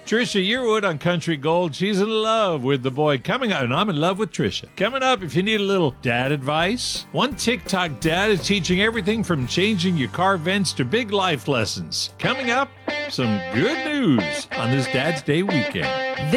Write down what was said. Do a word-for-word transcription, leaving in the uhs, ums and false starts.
Trisha Yearwood on Country Gold. She's in love with the boy. Coming up, and I'm in love with Trisha. Coming up, if you need a little dad advice, one TikTok dad is teaching everything from changing your car vents to big life lessons. Coming up, some good news on this Dad's Day weekend.